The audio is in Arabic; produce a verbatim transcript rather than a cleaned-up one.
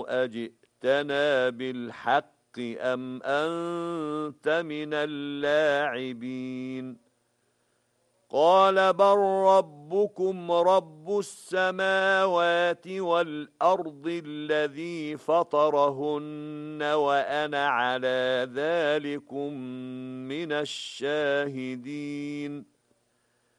أجئتنا بالحق أم أنت من اللاعبين قال بل ربكم رب السماوات والأرض الذي فطرهن وأنا على ذلكم من الشاهدين